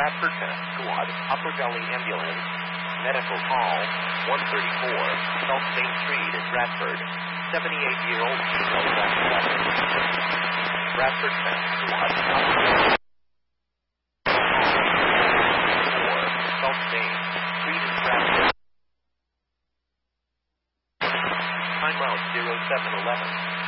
Bradford Fence Squad, Upper Gully Ambulance, Medical Call, 134, Salt Main Street in Bradford. 78-year-old female Bradford Fence Squad, Upper Gully Salt Main Street in Bradford. Time out 0711.